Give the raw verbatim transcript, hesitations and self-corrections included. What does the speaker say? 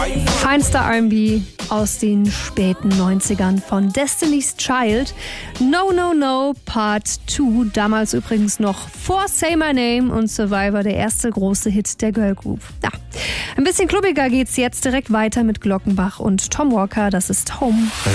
Feinster R and B aus den späten neunzigern von Destiny's Child. No, No, No, Part zwei. Damals übrigens noch vor Say My Name und Survivor, der erste große Hit der Girl Group. Ja, ein bisschen klubbiger geht's jetzt direkt weiter mit Glockenbach und Tom Walker. Das ist Home.